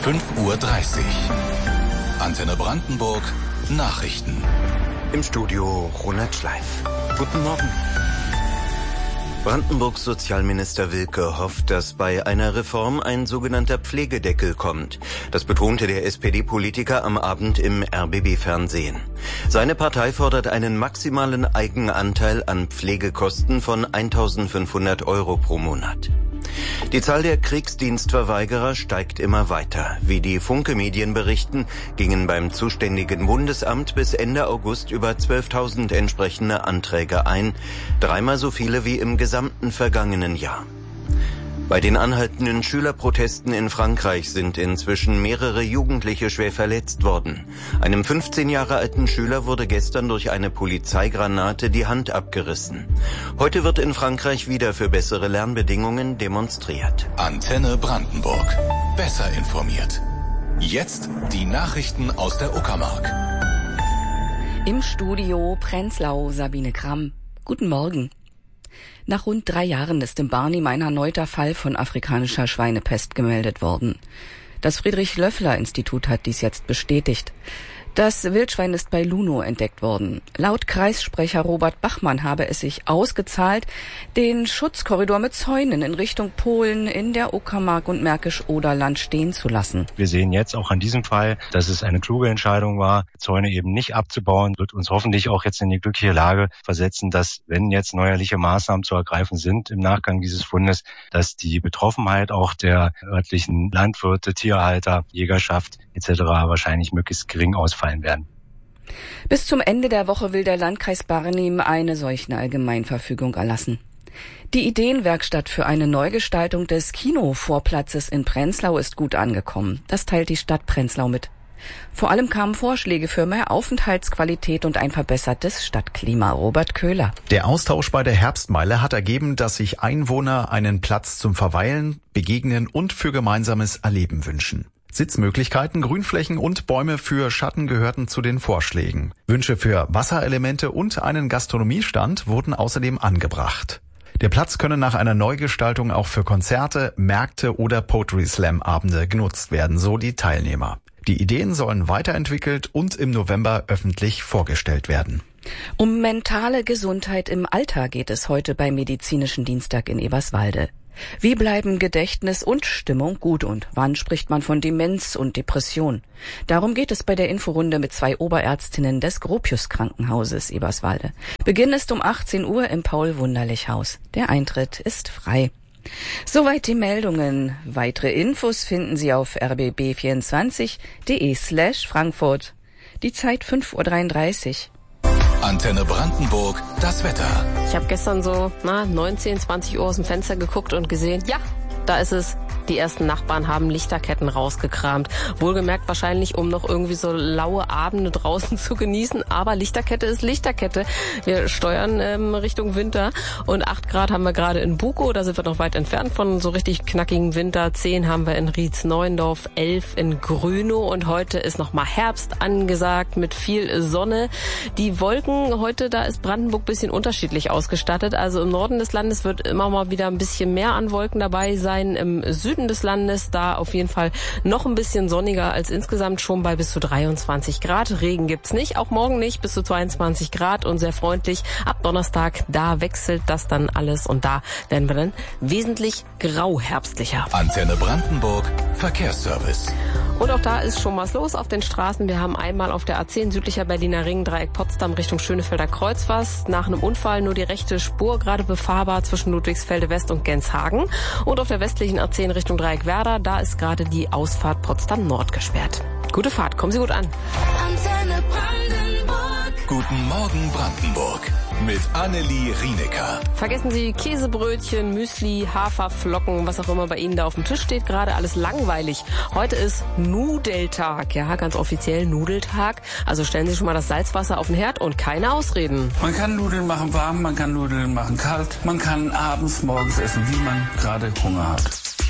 5:30 Uhr. Antenne Brandenburg Nachrichten. Im Studio Ronald Schleif. Guten Morgen. Brandenburgs Sozialminister Wilke hofft, dass bei einer Reform ein sogenannter Pflegedeckel kommt. Das betonte der SPD-Politiker am Abend im RBB-Fernsehen. Seine Partei fordert einen maximalen Eigenanteil an Pflegekosten von 1.500 € pro Monat. Die Zahl der Kriegsdienstverweigerer steigt immer weiter. Wie die Funke-Medien berichten, gingen beim zuständigen Bundesamt bis Ende August über 12.000 entsprechende Anträge ein, dreimal so viele wie im gesamten vergangenen Jahr. Bei den anhaltenden Schülerprotesten in Frankreich sind inzwischen mehrere Jugendliche schwer verletzt worden. Einem 15 Jahre alten Schüler wurde gestern durch eine Polizeigranate die Hand abgerissen. Heute wird in Frankreich wieder für bessere Lernbedingungen demonstriert. Antenne Brandenburg. Besser informiert. Jetzt die Nachrichten aus der Uckermark. Im Studio Prenzlau Sabine Kramm. Guten Morgen. Nach rund 3 Jahren ist in Barnim ein erneuter Fall von afrikanischer Schweinepest gemeldet worden. Das Friedrich-Löffler-Institut hat dies jetzt bestätigt. Das Wildschwein ist bei Luno entdeckt worden. Laut Kreissprecher Robert Bachmann habe es sich ausgezahlt, den Schutzkorridor mit Zäunen in Richtung Polen in der Uckermark und Märkisch-Oderland stehen zu lassen. Wir sehen jetzt auch an diesem Fall, dass es eine kluge Entscheidung war, Zäune eben nicht abzubauen, wird uns hoffentlich auch jetzt in die glückliche Lage versetzen, dass, wenn jetzt neuerliche Maßnahmen zu ergreifen sind im Nachgang dieses Fundes, dass die Betroffenheit auch der örtlichen Landwirte, Tierhalter, Jägerschaft etc. wahrscheinlich möglichst gering ausfallen werden. Bis zum Ende der Woche will der Landkreis Barnim eine solche Allgemeinverfügung erlassen. Die Ideenwerkstatt für eine Neugestaltung des Kinovorplatzes in Prenzlau ist gut angekommen. Das teilt die Stadt Prenzlau mit. Vor allem kamen Vorschläge für mehr Aufenthaltsqualität und ein verbessertes Stadtklima. Robert Köhler. Der Austausch bei der Herbstmeile hat ergeben, dass sich Einwohner einen Platz zum Verweilen, Begegnen und für gemeinsames Erleben wünschen. Sitzmöglichkeiten, Grünflächen und Bäume für Schatten gehörten zu den Vorschlägen. Wünsche für Wasserelemente und einen Gastronomiestand wurden außerdem angebracht. Der Platz könne nach einer Neugestaltung auch für Konzerte, Märkte oder Poetry Slam Abende genutzt werden, so die Teilnehmer. Die Ideen sollen weiterentwickelt und im November öffentlich vorgestellt werden. Um mentale Gesundheit im Alter geht es heute beim Medizinischen Dienstag in Eberswalde. Wie bleiben Gedächtnis und Stimmung gut und wann spricht man von Demenz und Depression? Darum geht es bei der Inforunde mit 2 Oberärztinnen des Gropius-Krankenhauses Eberswalde. Beginn ist um 18 Uhr im Paul-Wunderlich-Haus. Der Eintritt ist frei. Soweit die Meldungen. Weitere Infos finden Sie auf rbb24.de/Frankfurt. Die Zeit 5:33 Uhr. Antenne Brandenburg, das Wetter. Ich habe gestern so 19, 20 Uhr aus dem Fenster geguckt und gesehen, ja, da ist es. Die ersten Nachbarn haben Lichterketten rausgekramt. Wohlgemerkt wahrscheinlich, um noch irgendwie so laue Abende draußen zu genießen. Aber Lichterkette ist Lichterkette. Wir steuern Richtung Winter. Und 8 Grad haben wir gerade in Bukow. Da sind wir noch weit entfernt von so richtig knackigem Winter. 10 haben wir in Rietz-Neuendorf, 11 in Grünow. Und heute ist noch mal Herbst angesagt mit viel Sonne. Die Wolken heute, da ist Brandenburg ein bisschen unterschiedlich ausgestattet. Also im Norden des Landes wird immer mal wieder ein bisschen mehr an Wolken dabei sein. Im Süden des Landes, da auf jeden Fall noch ein bisschen sonniger als insgesamt, schon bei bis zu 23 Grad. Regen gibt's nicht, auch morgen nicht, bis zu 22 Grad und sehr freundlich. Ab Donnerstag, da wechselt das dann alles und da werden wir dann wesentlich grauherbstlicher. Antenne Brandenburg, Verkehrsservice. Und auch da ist schon was los auf den Straßen. Wir haben einmal auf der A10 südlicher Berliner Ring, Dreieck Potsdam Richtung Schönefelder Kreuz fast. Nach einem Unfall nur die rechte Spur gerade befahrbar zwischen Ludwigsfelde West und Genshagen. Und auf der westlichen A10 Richtung Dreieck Werder, da ist gerade die Ausfahrt Potsdam Nord gesperrt. Gute Fahrt, kommen Sie gut an. Antenne Brandenburg. Guten Morgen Brandenburg. Mit Annelie Rienecker. Vergessen Sie Käsebrötchen, Müsli, Haferflocken, was auch immer bei Ihnen da auf dem Tisch steht, gerade alles langweilig. Heute ist Nudeltag, ja, ganz offiziell Nudeltag. Also stellen Sie schon mal das Salzwasser auf den Herd und keine Ausreden. Man kann Nudeln machen warm, man kann Nudeln machen kalt, man kann abends, morgens essen, wie man gerade Hunger hat.